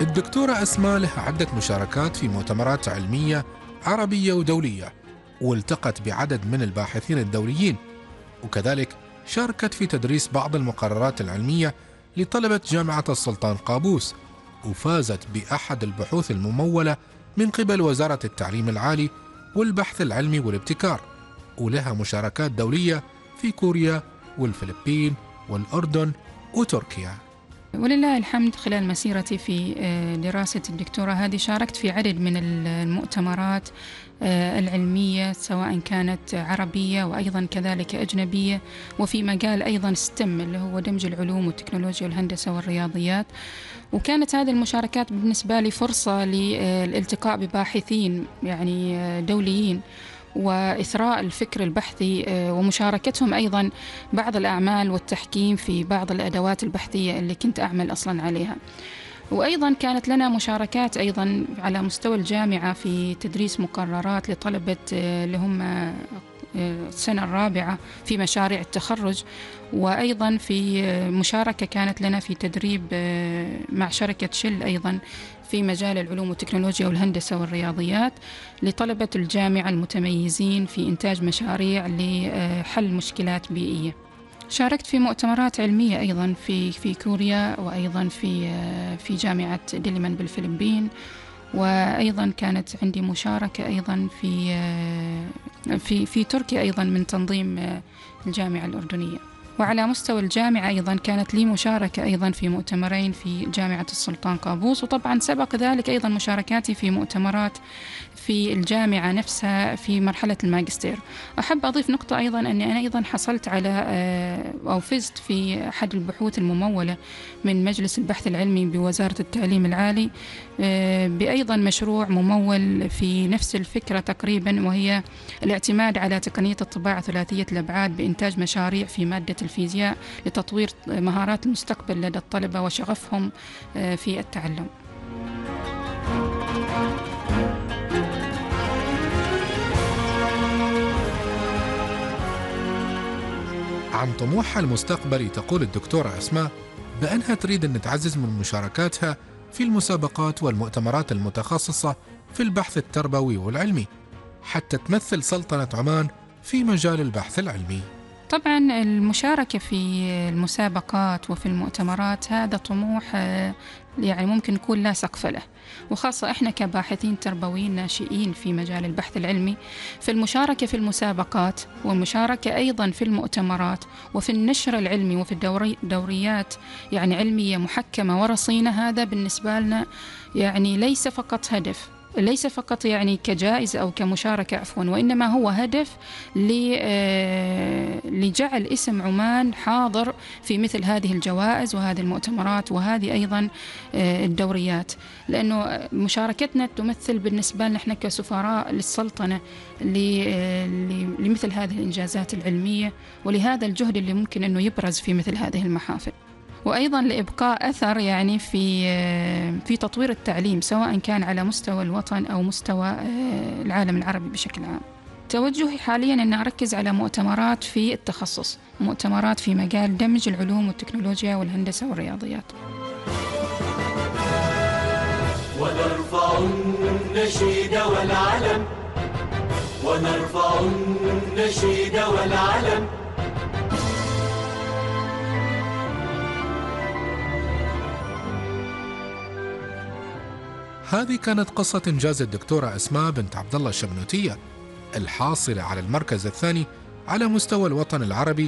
الدكتورة أسماء لها عدة مشاركات في مؤتمرات علمية عربية ودولية، والتقت بعدد من الباحثين الدوليين، وكذلك شاركت في تدريس بعض المقررات العلمية لطلبة جامعة السلطان قابوس، وفازت بأحد البحوث الممولة من قبل وزارة التعليم العالي والبحث العلمي والابتكار، ولها مشاركات دولية في كوريا والفلبين والأردن وتركيا. ولله الحمد، خلال مسيرتي في دراسة الدكتوراه هذه شاركت في عدد من المؤتمرات العلمية، سواء كانت عربية وأيضا كذلك أجنبية، وفي مجال أيضا ستم اللي هو دمج العلوم والتكنولوجيا والهندسة والرياضيات. وكانت هذه المشاركات بالنسبة لي فرصة للالتقاء بباحثين يعني دوليين، وإثراء الفكر البحثي ومشاركتهم أيضا بعض الأعمال والتحكيم في بعض الأدوات البحثية اللي كنت أعمل أصلا عليها. وأيضا كانت لنا مشاركات أيضا على مستوى الجامعة في تدريس مقررات لطلبة اللي هم السنة الرابعة في مشاريع التخرج، وأيضا في مشاركة كانت لنا في تدريب مع شركة شل أيضا في مجال العلوم والتكنولوجيا والهندسة والرياضيات لطلبة الجامعة المتميزين في إنتاج مشاريع لحل مشكلات بيئية. شاركت في مؤتمرات علمية أيضا في كوريا، وأيضا في جامعة ديليمان بالفلبين، وأيضا كانت عندي مشاركة أيضا في تركيا أيضا من تنظيم الجامعة الأردنية. وعلى مستوى الجامعة أيضا كانت لي مشاركة أيضا في مؤتمرين في جامعة السلطان قابوس، وطبعا سبق ذلك أيضا مشاركاتي في مؤتمرات في الجامعة نفسها في مرحلة الماجستير. أحب أضيف نقطة أيضا أني أنا أيضا حصلت على أو فزت في أحد البحوث الممولة من مجلس البحث العلمي بوزارة التعليم العالي بأيضا مشروع ممول في نفس الفكرة تقريبا، وهي الاعتماد على تقنية الطباعة ثلاثية الأبعاد بإنتاج مشاريع في مادة الفيزياء لتطوير مهارات المستقبل لدى الطلبة وشغفهم في التعلم. عن طموحها المستقبلي تقول الدكتورة أسماء بأنها تريد أن تعزز من مشاركاتها في المسابقات والمؤتمرات المتخصصة في البحث التربوي والعلمي حتى تمثل سلطنة عمان في مجال البحث العلمي. طبعا المشاركة في المسابقات وفي المؤتمرات هذا طموح يعني ممكن يكون لا سقف له، وخاصة إحنا كباحثين تربويين ناشئين في مجال البحث العلمي، في المشاركة في المسابقات والمشاركة أيضا في المؤتمرات وفي النشر العلمي وفي دوريات يعني علمية محكمة ورصينة. هذا بالنسبة لنا يعني ليس فقط يعني كجائزة أو كمشاركة عفوا، وإنما هو هدف لجعل اسم عمان حاضر في مثل هذه الجوائز وهذه المؤتمرات وهذه أيضا الدوريات، لأنه مشاركتنا تمثل بالنسبة لنا نحن كسفراء للسلطنة لمثل هذه الإنجازات العلمية ولهذا الجهد اللي ممكن أنه يبرز في مثل هذه المحافل، وأيضا لإبقاء أثر يعني في تطوير التعليم سواء كان على مستوى الوطن أو مستوى العالم العربي بشكل عام. توجهي حاليا أن أركز على مؤتمرات في التخصص، مؤتمرات في مجال دمج العلوم والتكنولوجيا والهندسة والرياضيات. ونرفع النشيد والعلم، ونرفع النشيد والعلم. هذه كانت قصة إنجاز الدكتورة أسماء بنت عبد الله الشبنوتية الحاصلة على المركز الثاني على مستوى الوطن العربي